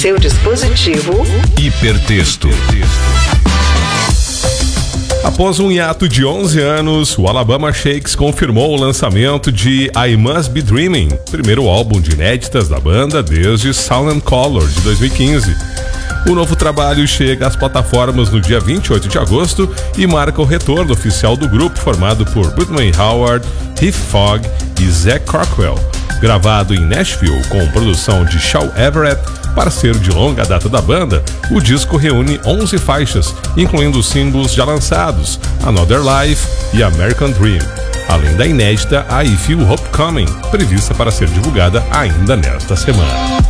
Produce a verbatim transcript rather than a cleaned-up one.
Seu dispositivo. Hipertexto. Após um hiato de onze anos, o Alabama Shakes confirmou o lançamento de I Must Be Dreaming, primeiro álbum de inéditas da banda desde Sound and Color, de dois mil e quinze. O novo trabalho chega às plataformas no dia vinte e oito de agosto e marca o retorno oficial do grupo, formado por Brittany Howard, Heath Fogg e Zach Cockrell. Gravado em Nashville com produção de Shaw Everett, parceiro de longa data da banda, o disco reúne onze faixas, incluindo os singles já lançados, Another Life e American Dream, além da inédita I Feel Hope Coming, prevista para ser divulgada ainda nesta semana.